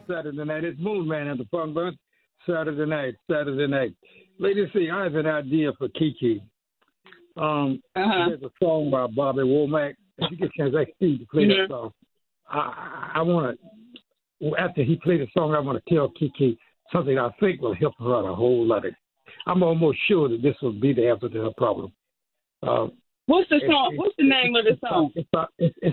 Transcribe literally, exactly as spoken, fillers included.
Saturday night. It's Moon Man at the Fun Bunch. Saturday night, Saturday night. Ladies, see, I have an idea for Kiki. Um, uh-huh. There's a song by Bobby Womack. If you get a chance, I need to play mm-hmm. that song. I, I want to, after he played the song, I want to tell Kiki something I think will help her out a whole lot. I'm almost sure that this will be the answer to her problem. Uh, What's the song? What's the name of the song? It's, it's, it's,